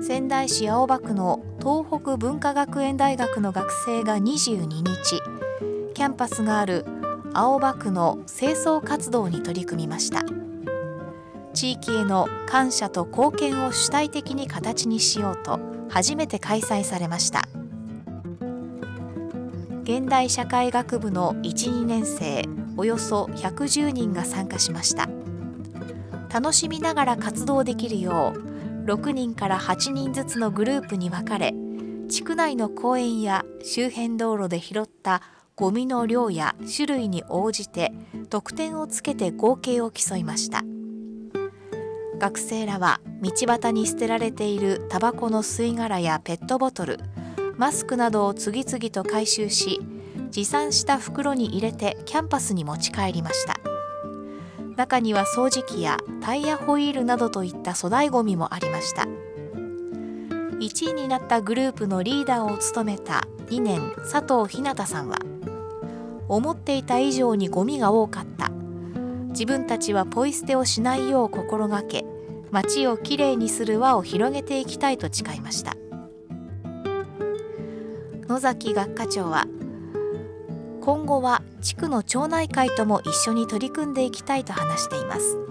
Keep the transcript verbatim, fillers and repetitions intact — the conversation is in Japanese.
仙台市青葉区の東北文化学園大学の学生がにじゅうににち、キャンパスがある青葉区の清掃活動に取り組みました。地域への感謝と貢献を主体的に形にしようと初めて開催されました。現代社会学部のいち、にねんせいおよそひゃくじゅうにんが参加しました。楽しみながら活動できるようろくにんからはちにんずつのグループに分かれ、地区内の公園や周辺道路で拾ったゴミの量や種類に応じて得点をつけて合計を競いました。学生らは道端に捨てられているタバコの吸い殻やペットボトル、マスクなどを次々と回収し、持参した袋に入れてキャンパスに持ち帰りました。中には掃除機やタイヤホイールなどといった粗大ごみもありました。いちいになったグループのリーダーを務めたにねん佐藤ひなたさんは、思っていた以上にゴミが多かった。自分たちはポイ捨てをしないよう心がけ、街をきれいにする輪を広げていきたいと誓いました。野崎学科長は、今後は地区の町内会とも一緒に取り組んでいきたいと話しています。